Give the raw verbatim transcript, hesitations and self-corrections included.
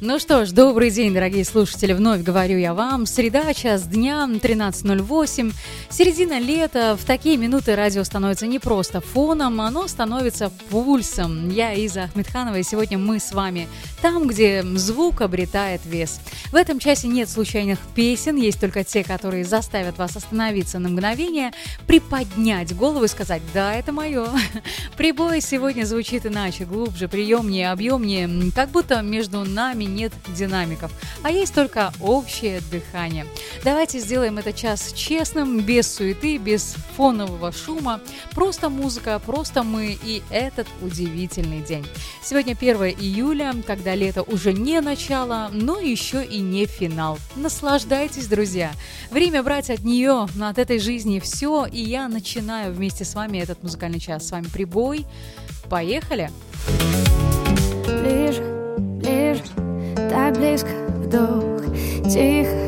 Ну что ж, добрый день, дорогие слушатели, вновь говорю я вам. Среда, час дня, тринадцать ноль восемь, середина лета. В такие минуты радио становится не просто фоном, оно становится пульсом. Я Иза Ахмедханова, и сегодня мы с вами там, где звук обретает вес. В этом часе нет случайных песен, есть только те, которые заставят вас остановиться на мгновение, приподнять голову и сказать: да, это мое. Прибой сегодня звучит иначе, глубже, приемнее, объемнее, как будто между нами нет динамиков, а есть только общее дыхание. Давайте сделаем этот час честным, без суеты, без фонового шума. Просто музыка, просто мы и этот удивительный день. Сегодня первое июля, когда лето уже не начало, но еще и не финал. Наслаждайтесь, друзья. Время брать от нее, от этой жизни все, и я начинаю вместе с вами этот музыкальный час. С вами Прибой. Поехали! Ближе, ближе, так близко, вдох, тихо